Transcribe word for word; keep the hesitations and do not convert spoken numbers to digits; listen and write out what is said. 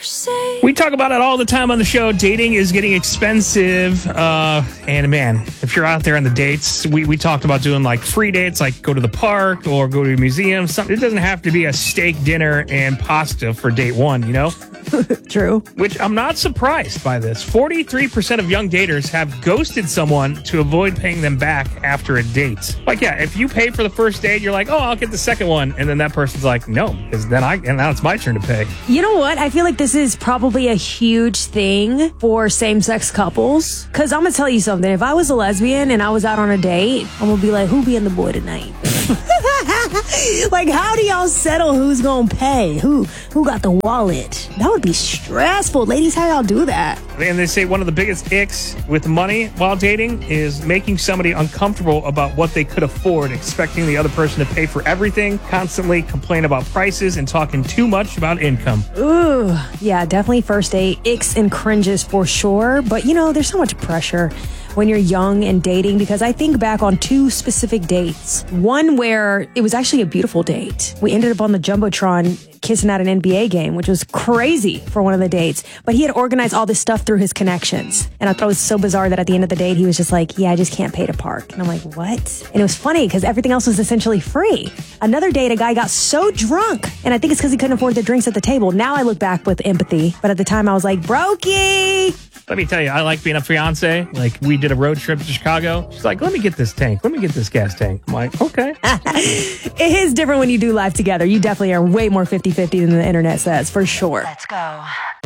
say. We talk about it all the time on the show. Dating is getting expensive. Uh, and man, if you're out there on the dates, we, we talked about doing like free dates, like go to the park or go to a museum. Something. It doesn't have to be a steak dinner and pasta for date one, you know? True. Which I'm not surprised by this. forty-three percent of young daters have ghosted someone to avoid paying them back after a date. Like, yeah, if you pay for the first date, you're like, oh, I'll get the second one. And then that person's like, no, because then I, and now it's my turn to pay. You know what? I feel like this is probably a huge thing for same-sex couples. Because I'm going to tell you something. If I was a lesbian and I was out on a date, I'm going to be like, who being the boy tonight? Like, how do y'all settle who's going to pay? Who who got the wallet? That would be stressful. Ladies, how y'all do that? And they say one of the biggest icks with money while dating is making somebody uncomfortable about what they could afford, expecting the other person to pay for everything, constantly complain about prices, and talking too much about income. Ooh, yeah, definitely first date icks and cringes for sure. But, you know, there's so much pressure when you're young and dating, because I think back on two specific dates. One where it was actually a beautiful date. We ended up on the Jumbotron kissing at an N B A game, which was crazy for one of the dates. But he had organized all this stuff through his connections. And I thought it was so bizarre that at the end of the date, he was just like, yeah, I just can't pay to park. And I'm like, what? And it was funny because everything else was essentially free. Another date, a guy got so drunk. And I think it's because he couldn't afford the drinks at the table. Now I look back with empathy. But at the time I was like, brokey. Let me tell you, I like being a fiance. Like, we did a road trip to Chicago. She's like, let me get this tank. Let me get this gas tank. I'm like, okay. It is different when you do life together. You definitely are way more fifty-fifty than the internet says, for sure. Let's go.